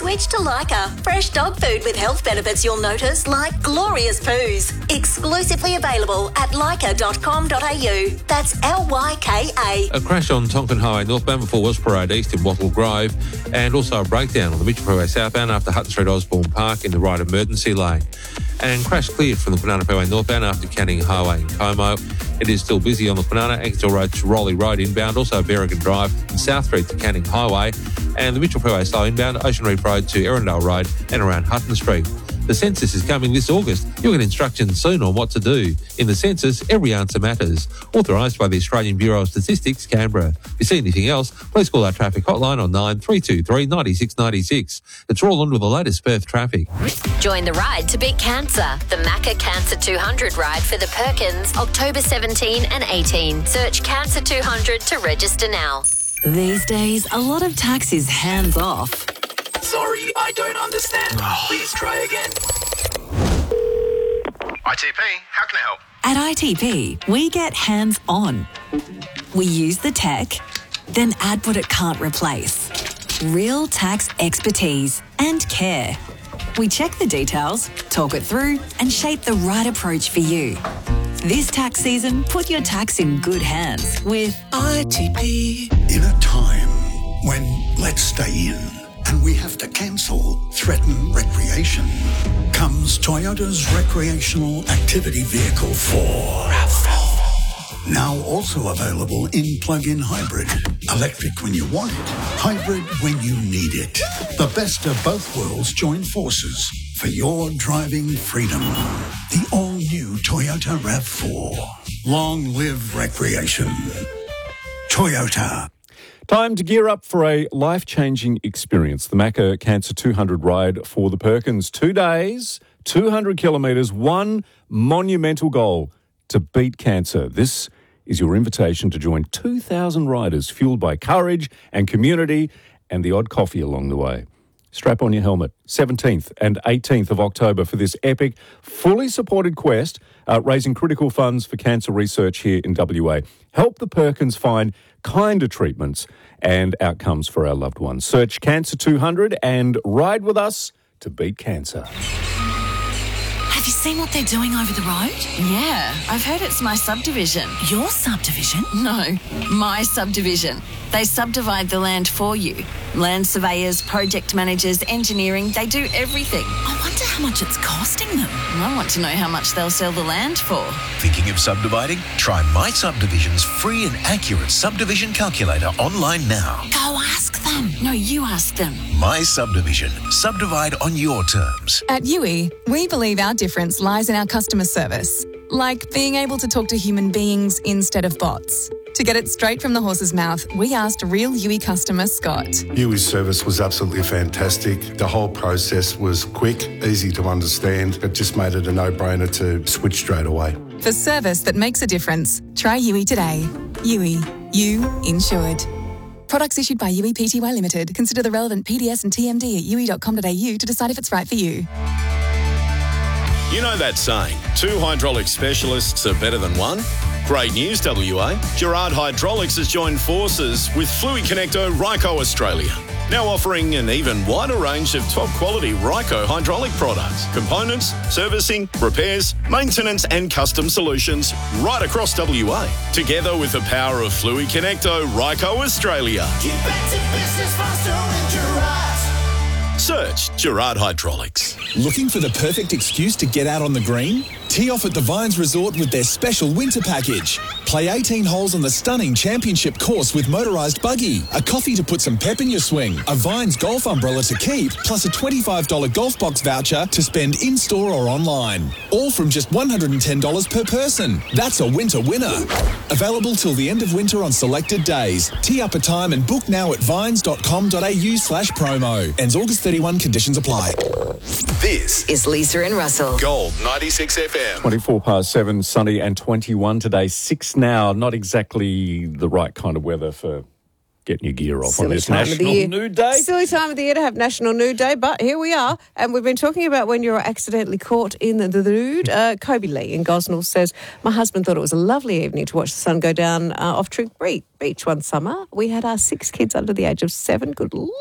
Switch to Lyca. Fresh dog food with health benefits you'll notice, like glorious poos. Exclusively available at lyca.com.au. That's LYKA. A crash on Tonkin Highway northbound before West Parade East in Wattle Grove, and also a breakdown on the Mitchell Freeway southbound after Hutton Street Osborne Park in the right emergency lane. And crash cleared from the Banana Freeway northbound after Canning Highway in Como. It is still busy on the Banana, Exeter Road to Rowley Road inbound, also Berrigan Drive and South Street to Canning Highway, and the Mitchell Freeway slow inbound, Ocean Reef Road to Erindale Road and around Hutton Street. The census is coming this August. You'll get instructions soon on what to do. In the census, every answer matters. Authorised by the Australian Bureau of Statistics, Canberra. If you see anything else, please call our traffic hotline on 9323 96 96. It's Roland with the latest Perth traffic. Join the ride to beat cancer. The Macca Cancer 200 ride for the Perkins, October 17 and 18. Search Cancer 200 to register now. These days, a lot of tax is hands off. Sorry, I don't understand. Please try again. ITP, how can I help? At ITP, we get hands on. We use the tech, then add what it can't replace. Real tax expertise and care. We check the details, talk it through, and shape the right approach for you. This tax season, put your tax in good hands with ITP. In a time when let's stay in and we have to cancel threatened recreation, comes Toyota's recreational activity vehicle 4. Now also available in plug-in hybrid. Electric when you want it, hybrid when you need it. The best of both worlds join forces for your driving freedom. The all-new Toyota RAV4. Long live recreation. Toyota. Time to gear up for a life-changing experience. The Macca Cancer 200 ride for the Perkins. 2 days, 200 kilometres, one monumental goal: to beat cancer. This is your invitation to join 2,000 riders fueled by courage and community and the odd coffee along the way. Strap on your helmet. 17th and 18th of October for this epic, fully supported quest, raising critical funds for cancer research here in WA. Help the Perkins find kinder treatments and outcomes for our loved ones. Search Cancer 200 and ride with us to beat cancer. Have you seen what they're doing over the road? Yeah, I've heard it's my subdivision. Your subdivision? No, my subdivision. They subdivide the land for you. Land surveyors, project managers, engineering, they do everything. I wonder how much it's costing them. I want to know how much they'll sell the land for. Thinking of subdividing? Try My Subdivision's free and accurate subdivision calculator online now. Go ask them. No, you ask them. My Subdivision. Subdivide on your terms. At UE, we believe our difference lies in our customer service, like being able to talk to human beings instead of bots. To get it straight from the horse's mouth, we asked real UE customer Scott. UE's service was absolutely fantastic. The whole process was quick, easy to understand. It just made it a no-brainer to switch straight away. For service that makes a difference, try UE today. UE. You insured. Products issued by UE Pty Limited. Consider the relevant PDS and TMD at ue.com.au to decide if it's right for you. You know that saying, 2 hydraulic specialists are better than one? Great news, WA. Gerard Hydraulics has joined forces with Fluid Connecto Ryco Australia. Now offering an even wider range of top-quality Ryco hydraulic products, components, servicing, repairs, maintenance and custom solutions right across WA. Together with the power of Fluid Connecto Ryco Australia. Get back to business faster with Gerard. Search Gerard Hydraulics. Looking for the perfect excuse to get out on the green? Tee off at the Vines Resort with their special winter package. Play 18 holes on the stunning championship course with motorised buggy, a coffee to put some pep in your swing, a Vines golf umbrella to keep, plus a $25 golf box voucher to spend in-store or online. All from just $110 per person. That's a winter winner. Available till the end of winter on selected days. Tee up a time and book now at vines.com.au/promo. Ends August 31, conditions apply. This is Lisa and Russell. Gold 96 FM. 24 past 7, sunny and 21 today. 6 now. Not exactly the right kind of weather for getting your gear off on this National Nude Day. Silly time of the year to have National Nude Day, but here we are. And we've been talking about when you're accidentally caught in the nude. Kobe Lee in Gosnell says, my husband thought it was a lovely evening to watch the sun go down off Trigg Beach one summer. We had our 6 kids under the age of 7. Good Lord.